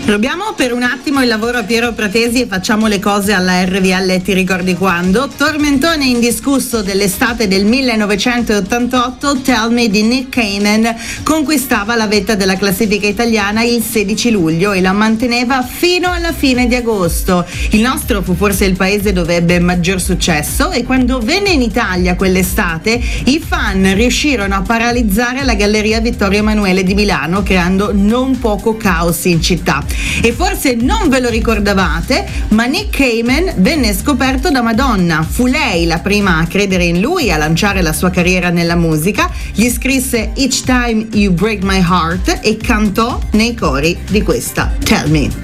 Rubiamo per un attimo il lavoro a Piero Pratesi e facciamo le cose alla RVL. Ti ricordi quando? Tormentone indiscusso dell'estate del 1988, Tell Me di Nick Cayman conquistava la vetta della classifica italiana il 16 luglio e la manteneva fino alla fine di agosto. Il nostro fu forse il paese dove ebbe maggior successo e quando venne in Italia quell'estate i fan riuscirono a paralizzare la Galleria Vittorio Emanuele di Milano, creando non poco caos in città. E forse non ve lo ricordavate, ma Nick Cayman venne scoperto da Madonna. Fu lei la prima a credere in lui, a lanciare la sua carriera nella musica. Gli scrisse Each Time You Break My Heart e cantò nei cori di questa Tell Me.